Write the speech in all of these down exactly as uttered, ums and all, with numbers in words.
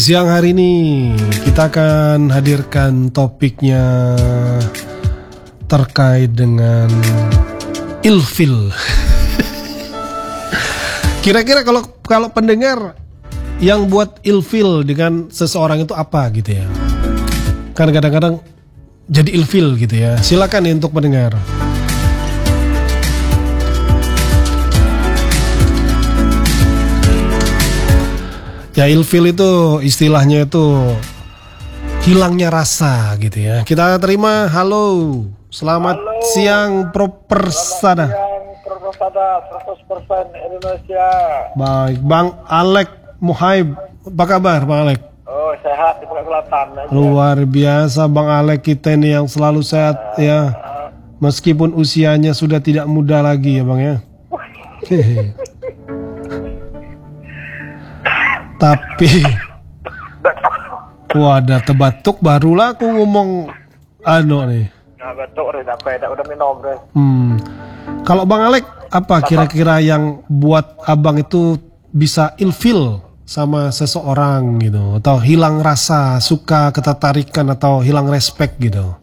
Siang hari ini kita akan hadirkan topiknya terkait dengan ilfil. Kira-kira kalau kalau pendengar yang buat ilfil dengan seseorang itu apa gitu ya? Kan kadang-kadang jadi ilfil gitu ya. Silakan ya untuk pendengar. Ya, ilfil itu istilahnya itu hilangnya rasa gitu ya. Kita terima. Halo, selamat Halo. siang Propersada. Selamat siang Propersada seratus persen Indonesia. Baik, Bang Alek Muhaib, apa kabar Bang Alek? Oh, sehat di Pulau Selatan aja. Luar biasa Bang Alek, kita ini yang selalu sehat ya. Meskipun usianya sudah tidak muda lagi ya Bang ya. Tapi wadah tebatuk barulah aku ngomong anu nih. Nah, betul udah dapat, udah minum deh. Hmm. Kalau Bang Alek apa kira-kira yang buat Abang itu bisa ilfil sama seseorang gitu, atau hilang rasa suka, ketertarikan, atau hilang respect gitu?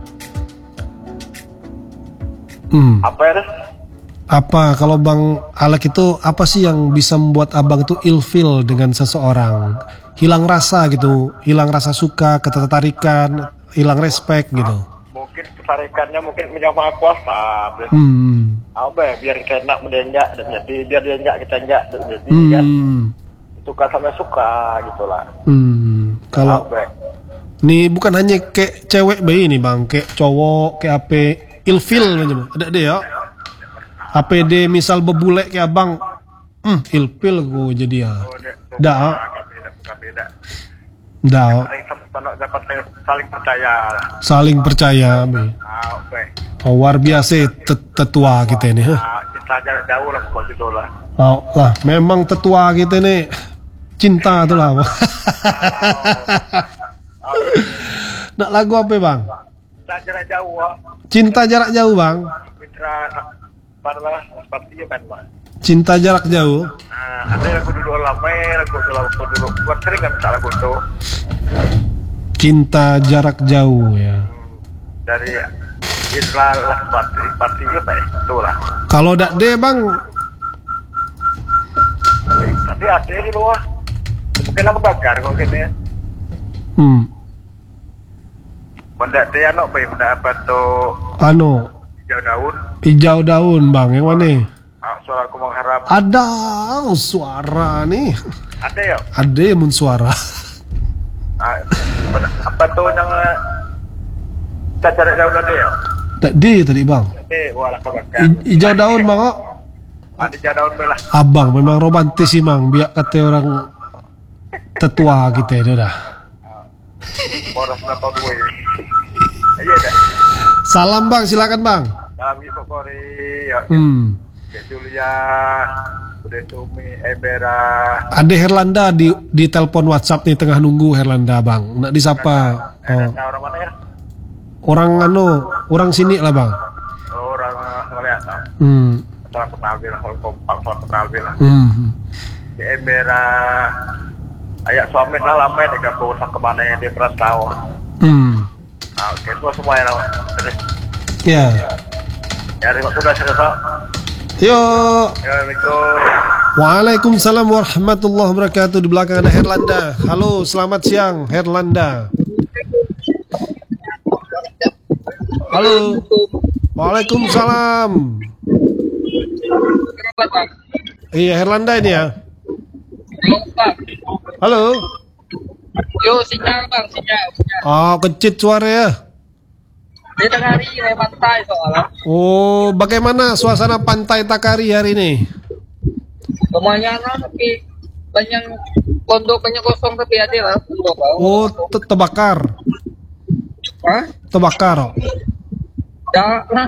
Hmm. Apa ya? Deh? Apa kalau Bang Alek itu apa sih yang bisa membuat Abang itu ilfil dengan seseorang? Hilang rasa gitu, hilang rasa suka, ketertarikan, hilang respect gitu. Mungkin ketarikannya mungkin menyama kuasa. Hmm. Apa ya, biar kita enak mendengar dan jadi biar dia enggak kita enggak jadi Hmm. kan. Suka sama suka gitulah. Hmm. Kalau Apa? nih bukan hanya kayak cewek bayi nih Bang, kayak cowok, kayak apa ilfil aja Bang. Ada deh ya. A P D misal bebulek kayak Abang, hmm, ilfil gue jadi ya. Dah, Bukan beda. dah, Dapat saling percaya. saling percaya. Be. Ah, oke. Oh, luar biasa tet- tetua kita ini. Huh? Ah, kita jarak jauh lah pokok gitu lah. Oh, lah, memang tetua kita ini cinta tuh lah. Nak lagu apa Bang? Kita jarak jauh ah. Cinta jarak jauh Bang. Mitra Parlah seperti itu kan Bang. Cinta jarak jauh. Nah, ada lagu dulu lama, lagu dulu lagu dulu. Buat sering kan minta lagu itu. Cinta jarak jauh ya. Dari Islam lah parti parti apa ya? Itulah. Kalau dak deh Bang, Tapi ada di luar. Mungkin aku bakar kok gini ya. hmm, Benda dia nak apa? Benda apa tuh? anu Hijau daun. hijau daun Bang, yang mana? Ah, suara aku mengharap. Ada suara nih. Ada ya? Ada mun suara. Ah, benda- apa tuh yang eh, kita cari daun ada ya? Tadi tadi Bang. Jadi, wah aku bakar. I- hijau daun Bang kok. Ada hijau daun belah. Abang memang romantis sih Bang. Biar kata orang tetua kita itu dah. Boros berapa dua ini? Iya dah. Salam Bang, silakan Bang. Dalam ibu kori, ya. Hmm. Kak Julia, Bude Tumi, Ebera. Ada Herlanda di di telepon WhatsApp nih, tengah nunggu Herlanda Bang. Nak disapa. Eh, Oh. orang mana ya? Orang anu, orang sini lah Bang. Orang ngeliat lah. Hmm. Orang kenabil, orang kompak, orang kenabil lah. Hmm. Kak Ebera, ayah suami lah lama ya, tiga puluh ke mana yang dia pernah tahu. Hmm. Nah, oke, semua semuanya lah. Jadi, Ya. ya, terima kasih sudah. Yuk. Assalamualaikum. Waalaikumsalam warahmatullahi wabarakatuh. Di belakang ada Herlanda. Halo, selamat siang Herlanda. Halo. Waalaikumsalam. Iya Herlanda ini ya. Halo. Yo, sinyal bang, sinyal, sinyal. Oh, kecil suara ya. Di tengah hari lewat pantai soalnya. Oh, bagaimana suasana pantai Takari hari ini? Lumayan lah, tapi banyak pondok banyak kosong tapi ada lah. Oh, te- terbakar. Hah? Terbakar. Ya lah.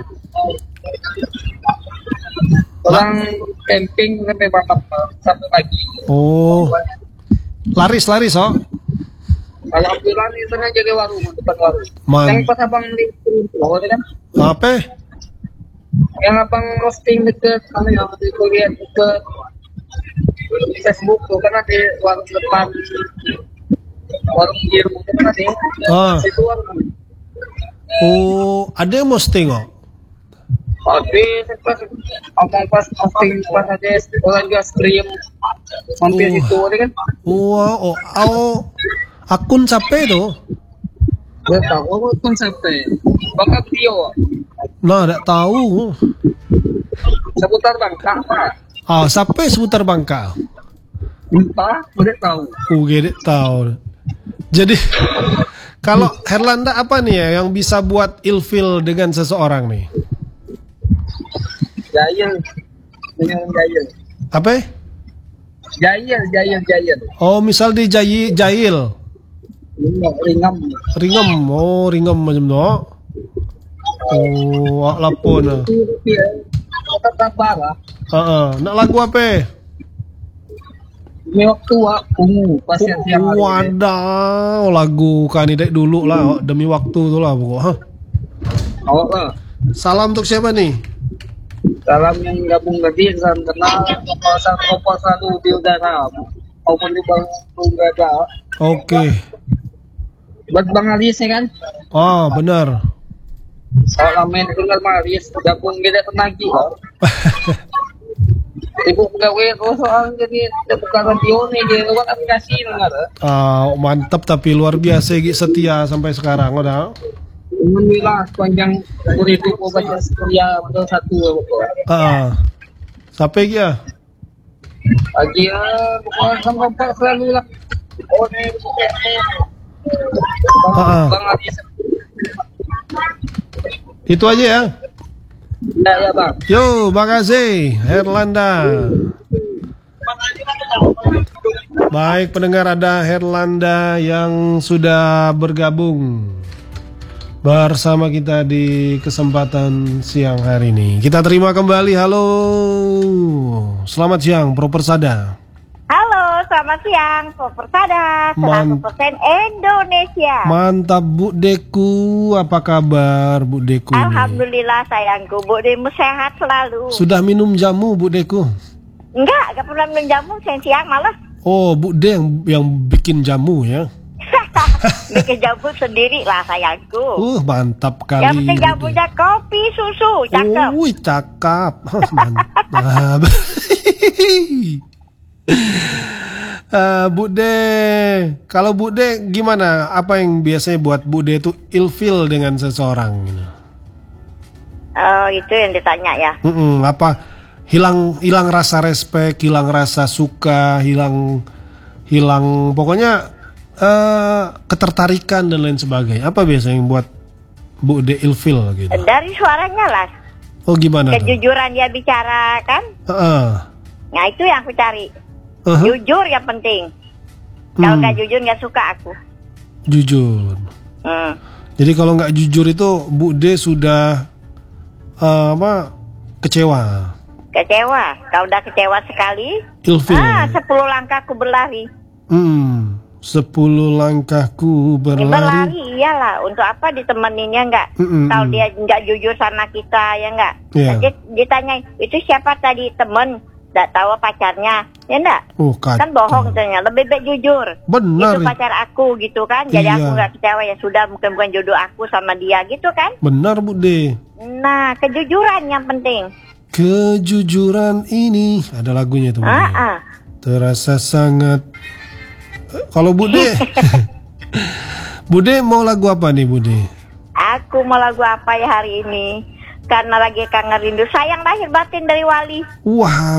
Orang camping sampai malam sampai pagi. Oh. Laris laris oh. Alhamdulillah nih tengah jaga warung depan warung. Man. Yang pas abang di bawah kan? Apa? Yang abang posting deket sama yang di kuliah deket Facebook tuh kan ada warung depan. warung biru itu kan ada. Ah. Situ warung. Oh, ada yang mau tengok? Habis pas abang pas posting pas aja orang juga stream mampir Oh. situ ada kan. Wah, oh, oh, akun siapa itu? Gak tahu aku pun sampai. Bakal Tio Nah, tak tahu. seputar Bangka. Ah, siapa seputar Bangka? Entah, udah tahu. Oh, gede tahu. Jadi, kalau Herlanda apa nih ya yang bisa buat ilfil dengan seseorang nih? Jayel, dengan Jayel. Apa? Jayel, Jayel, Jayel. Oh, misal di Jai, Jail. Ini ringam. Ringem, oh ringem macam tu. Oh, ak lapon ah. Iya. Kata kabar lah. Heeh, nak lagu apa? Ini waktu aku ungu pas yang siang hari. Wadaw, lagu kan dek dulu lah, demi waktu tu lah pokok. Hah. Awak lah. Salam untuk siapa nih? Dalam yang gabung tadi salam kenal proposal proposal satu di udara maupun di bang udara. Oke. Buat Bang Aris ya kan? Ah, benar. Soal main dengar Bang Aris gabung kita tenagi. Ibu gawe ko soal jadi buka radio nih di lewat aplikasi dengar. Ah, mantap tapi luar biasa Gi, setia sampai sekarang udah. Alhamdulillah sepanjang kuriku ko baca setia betul satu. Ah. Sampai Gi ya? Lagi ya pokoknya sama Pak selalu lah. Oh nih Ah. Bang Aris. Itu aja ya. Ya ya Bang. Yo, makasih Herlanda. Baik pendengar, ada Herlanda yang sudah bergabung bersama kita di kesempatan siang hari ini. Kita terima kembali. Halo, selamat siang Pro Persada. Halo, selamat siang, Persada, Man- seratus persen Indonesia. Mantap Bu Deku, apa kabar Bu Deku? ini? Alhamdulillah sayangku, Bu Demu sehat selalu. Sudah minum jamu Bu Deku? Enggak, enggak pernah minum jamu siang-siang malah. Oh, Bu De yang, yang bikin jamu ya? Bikin jamu sendiri lah sayangku. Uh, mantap kali. Yang penting Bu De. jamunya kopi susu, cakep. Wih, cakep. Mantap. Uh, Bu De, kalau Bu De gimana? Apa yang biasanya buat Bu De itu ilfil dengan seseorang? Gitu? Oh, itu yang ditanya ya. Mm-mm, apa? Hilang, hilang rasa respect, hilang rasa suka, hilang, hilang, pokoknya uh, ketertarikan dan lain sebagainya. Apa biasanya yang buat Bu De ilfil gitu? Dari suaranya lah, Oh gimana? tuh? kejujuran dia bicara kan. Uh-uh. Nah itu yang aku cari. Uh-huh. Jujur yang penting. Kalau Hmm. nggak jujur nggak suka aku. Jujur. Hmm. Jadi kalau nggak jujur itu Bu De sudah uh, apa? Kecewa, Kecewa. Kalau udah kecewa sekali, ilfil. ah sepuluh langkah aku berlari. Hmm. Sepuluh langkahku Berlari, berlari. iyalah. Untuk apa ditemeninnya nggak? Mm-mm. Kalau dia nggak jujur sama kita ya nggak? Iya. Nanti ditanya itu siapa tadi temen? Nggak tahu pacarnya, ya nggak? Oh kacau. Kan bohong tanya. Lebih baik jujur. Benar. Itu pacar aku gitu kan. Jadi Iya. aku nggak kecewa ya sudah mungkin bukan jodoh aku sama dia gitu kan? Benar Bu De. Nah kejujuran yang penting. Kejujuran ini ada lagunya tuh. Bu De. Ah, ah. Terasa sangat. Eh, Kalau Bu De, Bu De mau lagu apa nih Bu De? Aku mau lagu apa ya hari ini? Karena lagi kangen rindu sayang lahir batin dari Wali. Wow.